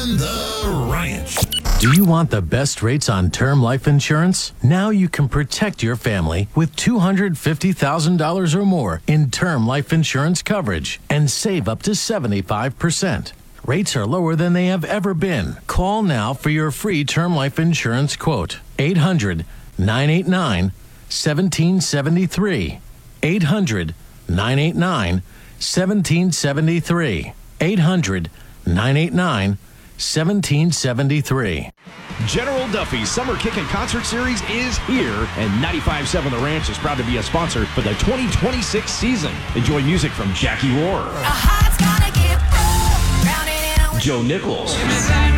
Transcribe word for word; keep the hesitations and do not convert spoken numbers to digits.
on the ranch. Do you want the best rates on term life insurance? Now you can protect your family with two hundred fifty thousand dollars or more in term life insurance coverage and save up to seventy-five percent. Rates are lower than they have ever been. Call now for your free term life insurance quote. eight hundred, nine eight nine, one seven seven three. eight hundred, nine eight nine, one seven seven three. eight hundred, nine eight nine, one seven seven three. General Duffy's Summer Kickin' Concert Series is here, and ninety-five point seven The Ranch is proud to be a sponsor for the twenty twenty-six season. Enjoy music from Jackie Rohr, Joe Nichols,